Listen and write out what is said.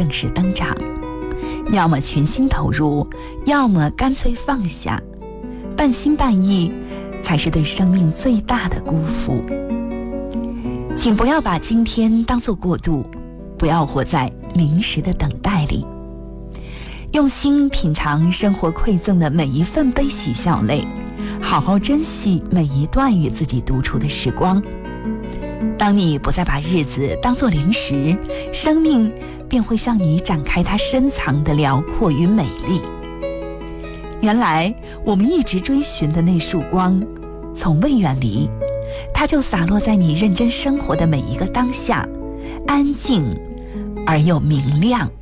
正式登场，要么全心投入，要么干脆放下，半心半意才是对生命最大的辜负。请不要把今天当作过渡，不要活在临时的等待里，用心品尝生活馈赠的每一份悲喜笑泪，好好珍惜每一段与自己独处的时光。当你不再把日子当作零食，生命便会向你展开它深藏的辽阔与美丽。原来我们一直追寻的那束光，从未远离，它就洒落在你认真生活的每一个当下，安静而又明亮。